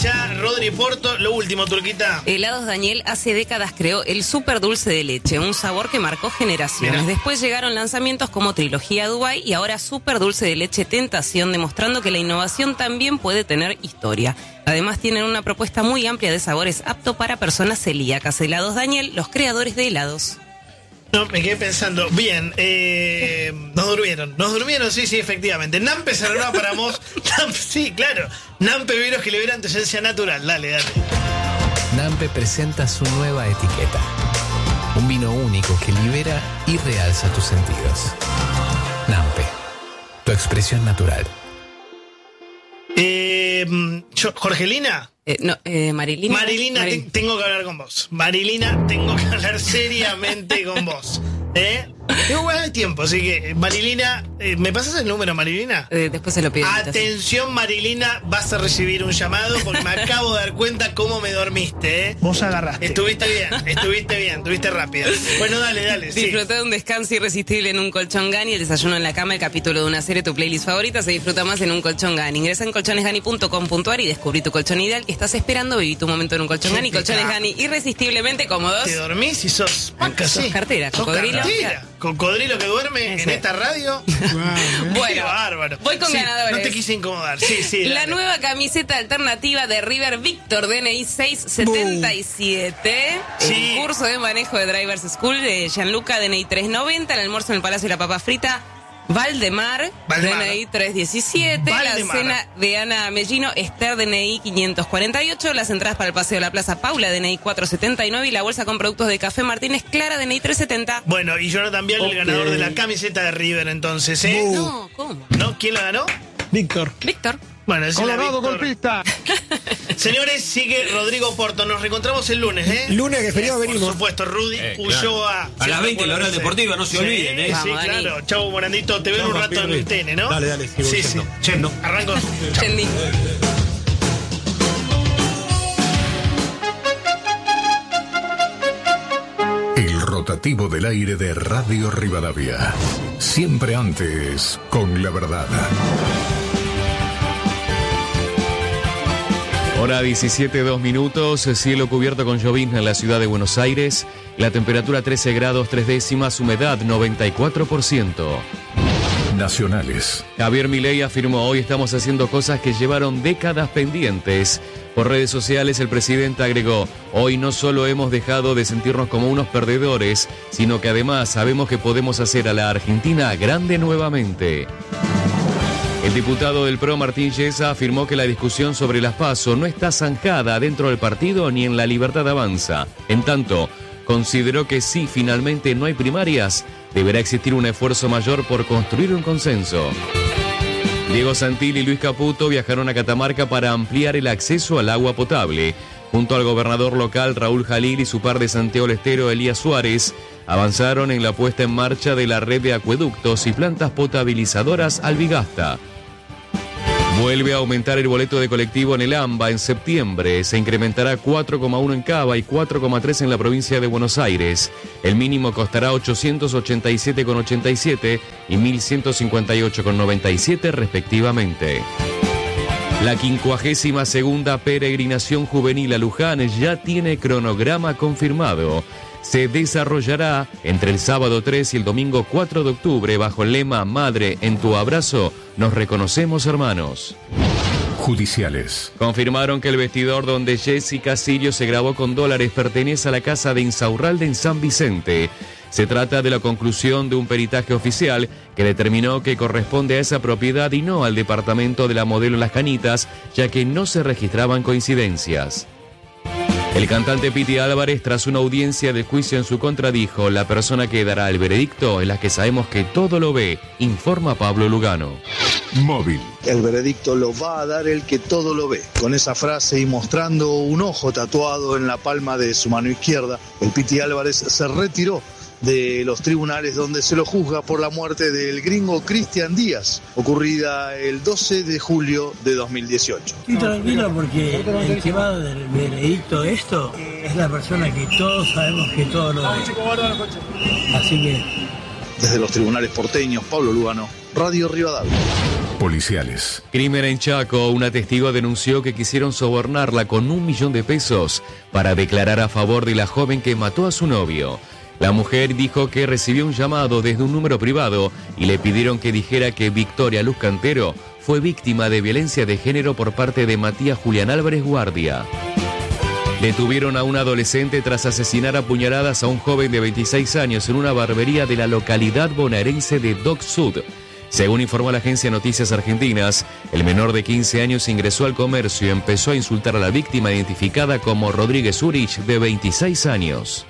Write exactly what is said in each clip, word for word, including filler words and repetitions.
ya Rodri Porto. Lo último, Turquita. Helados Daniel hace décadas creó el súper dulce de leche, un sabor que marcó generaciones. Mira. Después llegaron lanzamientos como Trilogía Dubai y ahora súper dulce de leche Tentación, demostrando que la innovación también puede tener historia. Además tienen una propuesta muy amplia de sabores apto para personas celíacas. Helados Daniel, los creadores de helados. No, me quedé pensando, bien, eh, nos durmieron, nos durmieron, sí, sí, efectivamente. Nampe se renueva para vos. Nampe, sí, claro. Nampe viveros que liberan tu esencia natural. Dale, dale. Nampe presenta su nueva etiqueta. Un vino único que libera y realza tus sentidos. Nampe, tu expresión natural. Eh, yo, Jorgelina. Eh, no, eh, Marilina. Marilina, Maril... te, tengo que hablar con vos. Marilina, tengo que hablar seriamente con vos. ¿Eh? Tengo buen tiempo, así que, Marilina, eh, ¿me pasas el número, Marilina? Eh, después se lo pido. Atención, Marilina, vas a recibir un llamado porque me acabo de dar cuenta cómo me dormiste, ¿eh? Vos agarraste. Estuviste bien, estuviste bien, estuviste rápida. Bueno, dale, dale, sí. Disfruta de un descanso irresistible en un colchón Gani, el desayuno en la cama, el capítulo de una serie, tu playlist favorita, se disfruta más en un colchón Gani. Ingresa en colchones gani punto com punto a r y descubrí tu colchón ideal que estás esperando. Viví tu momento en un colchón Gani. Colchones Gani, irresistiblemente cómodos. ¿Te dormís y sos Sos cartera, ¿Sos cocodrilo? cartera? ¿Cocodrilo que duerme Ese. en esta radio? Bueno, Qué bárbaro. voy con Sí, ganadores. No te quise incomodar, sí, sí. La dale. nueva camiseta alternativa de River Víctor, D N I seis setenta y siete. Sí. El curso de manejo de Drivers School de Gianluca, D N I trescientos noventa. El almuerzo en el Palacio de la Papa Frita, Valdemar, Valdemar. D N I trescientos diecisiete. Valdemar. La cena de Ana Mellino, Esther, D N I quinientos cuarenta y ocho. Las entradas para el Paseo de la Plaza Paula, D N I cuatrocientos setenta y nueve. Y la bolsa con productos de Café Martínez Clara, D N I trescientos setenta. Bueno, y Jonathan Vial, Ok. el ganador de la camiseta de River, entonces, ¿eh? Bu. No, ¿cómo? ¿No? ¿Quién la ganó? Víctor. Víctor. Bueno, es la Colorado Víctor. golpista. Señores, sigue Rodrigo Porto. Nos reencontramos el lunes, ¿eh? Lunes que feriado Por venimos. supuesto, Rudy Eh, Ulloa. claro. A las veinte, la hora deportiva, no se Sí, olviden, ¿eh? Sí, Vamos, Dani. claro. Chau, Morandito. Te veo Chau, un rato en Papi. el T N, ¿no? Dale, dale, sigo Sí, yendo. sí. Che, no. Arranco. Chendi. El rotativo del aire de Radio Rivadavia. Siempre antes, con la verdad. Hora diecisiete, dos minutos, cielo cubierto con llovizna en la ciudad de Buenos Aires, la temperatura trece grados, tres décimas, humedad noventa y cuatro por ciento. Nacionales. Javier Milei afirmó: hoy estamos haciendo cosas que llevaron décadas pendientes. Por redes sociales el presidente agregó: hoy no solo hemos dejado de sentirnos como unos perdedores, sino que además sabemos que podemos hacer a la Argentina grande nuevamente. El diputado del P R O, Martín Yesa, afirmó que la discusión sobre las PASO no está zanjada dentro del partido ni en La Libertad Avanza. En tanto, consideró que si finalmente no hay primarias, deberá existir un esfuerzo mayor por construir un consenso. Diego Santilli y Luis Caputo viajaron a Catamarca para ampliar el acceso al agua potable. Junto al gobernador local Raúl Jalil y su par de Santiago del Estero Elías Suárez, avanzaron en la puesta en marcha de la red de acueductos y plantas potabilizadoras Albigasta. Vuelve a aumentar el boleto de colectivo en el AMBA en septiembre. Se incrementará cuatro coma uno en Cava y cuatro coma tres en la provincia de Buenos Aires. El mínimo costará ochocientos ochenta y siete con ochenta y siete y mil ciento cincuenta y ocho con noventa y siete respectivamente. La quincuagésima segunda peregrinación juvenil a Luján ya tiene cronograma confirmado. Se desarrollará entre el sábado tres y el domingo cuatro de octubre bajo el lema Madre, en tu abrazo, nos reconocemos hermanos. Judiciales. Confirmaron que el vestidor donde Jessica Sirio se grabó con dólares pertenece a la casa de Insaurralde en San Vicente. Se trata de la conclusión de un peritaje oficial que determinó que corresponde a esa propiedad y no al departamento de la modelo Las Canitas, ya que no se registraban coincidencias. El cantante Piti Álvarez, tras una audiencia de juicio en su contra, dijo: la persona que dará el veredicto es la que sabemos que todo lo ve, informa Pablo Lugano. Móvil. El veredicto lo va a dar el que todo lo ve. Con esa frase y mostrando un ojo tatuado en la palma de su mano izquierda, el Piti Álvarez se retiró de los tribunales donde se lo juzga por la muerte del gringo Cristian Díaz, ocurrida el doce de julio de dos mil dieciocho. Estoy tranquilo porque el que va del veredicto esto es la persona que todos sabemos que todo lo ve. Así que... Desde los tribunales porteños, Pablo Lugano, Radio Rivadavia. policiales. Crimen en Chaco. Una testigo denunció que quisieron sobornarla con un millón de pesos para declarar a favor de la joven que mató a su novio. La mujer dijo que recibió un llamado desde un número privado y le pidieron que dijera que Victoria Luz Cantero fue víctima de violencia de género por parte de Matías Julián Álvarez Guardia. Detuvieron a un adolescente tras asesinar a puñaladas a un joven de veintiséis años en una barbería de la localidad bonaerense de Dock Sud. Según informó la agencia Noticias Argentinas, el menor de quince años ingresó al comercio y empezó a insultar a la víctima identificada como Rodríguez Urich, de veintiséis años.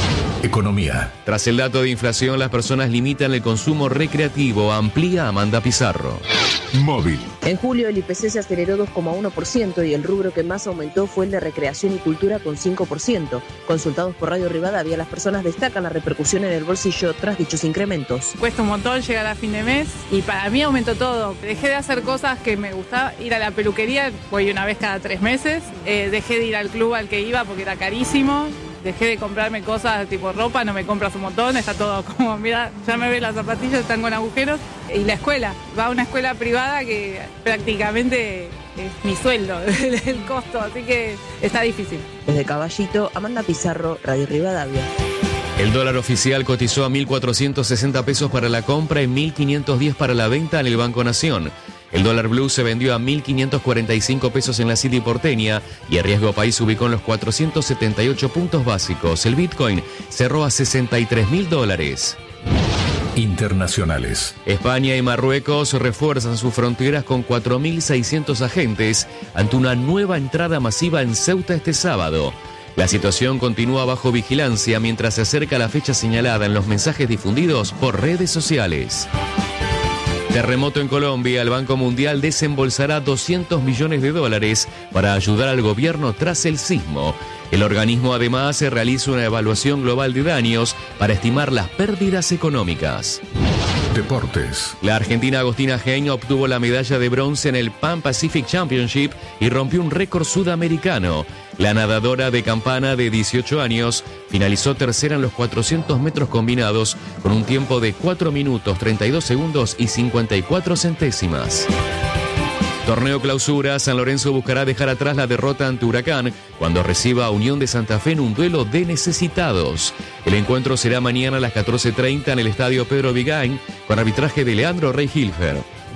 Economía. Tras el dato de inflación, las personas limitan el consumo recreativo, amplía Amanda Pizarro. Móvil. En julio el I P C se aceleró dos coma uno por ciento y el rubro que más aumentó fue el de recreación y cultura con cinco por ciento. Consultados por Radio Rivadavia, las personas destacan la repercusión en el bolsillo tras dichos incrementos. Cuesta un montón llegar a fin de mes y para mí aumentó todo. Dejé de hacer cosas que me gustaba, ir a la peluquería, voy una vez cada tres meses. Eh, dejé de ir al club al que iba porque era carísimo. Dejé de comprarme cosas tipo ropa, no me compras un montón, está todo como, mira, ya me ves las zapatillas, están con agujeros. Y la escuela, va a una escuela privada que prácticamente es mi sueldo, el costo, así que está difícil. Desde Caballito, Amanda Pizarro, Radio Rivadavia. El dólar oficial cotizó a mil cuatrocientos sesenta pesos para la compra y mil quinientos diez para la venta en el Banco Nación. El dólar blue se vendió a mil quinientos cuarenta y cinco pesos en la City porteña y el riesgo país se ubicó en los cuatrocientos setenta y ocho puntos básicos. El Bitcoin cerró a sesenta y tres mil dólares. Internacionales. España y Marruecos refuerzan sus fronteras con cuatro mil seiscientos agentes ante una nueva entrada masiva en Ceuta este sábado. La situación continúa bajo vigilancia mientras se acerca la fecha señalada en los mensajes difundidos por redes sociales. Terremoto en Colombia. El Banco Mundial desembolsará doscientos millones de dólares para ayudar al gobierno tras el sismo. El organismo además se realiza una evaluación global de daños para estimar las pérdidas económicas. Deportes. La argentina Agostina Hein obtuvo la medalla de bronce en el Pan Pacific Championship y rompió un récord sudamericano. La nadadora de campana de dieciocho años finalizó tercera en los cuatrocientos metros combinados con un tiempo de cuatro minutos, treinta y dos segundos y cincuenta y cuatro centésimas. Torneo Clausura. San Lorenzo buscará dejar atrás la derrota ante Huracán cuando reciba a Unión de Santa Fe en un duelo de necesitados. El encuentro será mañana a las catorce treinta en el estadio Pedro Vigain con arbitraje de Leandro Rey Hilfer.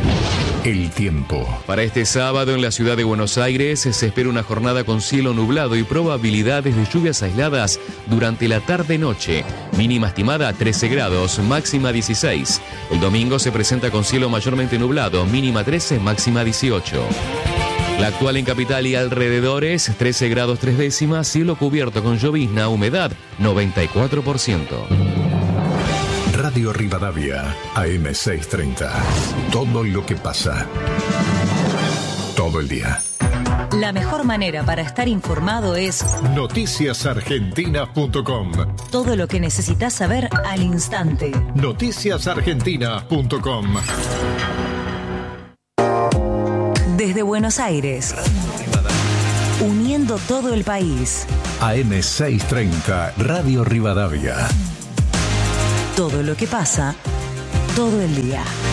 El tiempo. Para este sábado en la ciudad de Buenos Aires se espera una jornada con cielo nublado y probabilidades de lluvias aisladas durante la tarde-noche. Mínima estimada trece grados, máxima dieciséis. El domingo se presenta con cielo mayormente nublado, mínima trece, máxima dieciocho. La actual en Capital y alrededores, trece grados tres décimas, cielo cubierto con llovizna, humedad noventa y cuatro por ciento. Radio Rivadavia, A M seiscientos treinta. Todo lo que pasa. Todo el día. La mejor manera para estar informado es noticias argentinas punto com. Todo lo que necesitas saber al instante. noticias argentinas punto com. Desde Buenos Aires, uniendo todo el país. A M seiscientos treinta, Radio Rivadavia. Todo lo que pasa, todo el día.